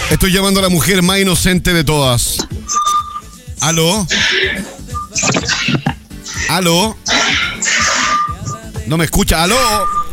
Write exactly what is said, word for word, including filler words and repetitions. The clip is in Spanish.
Estoy llamando a la mujer más inocente de todas. ¿Aló? ¿Aló? No me escucha. ¿Aló?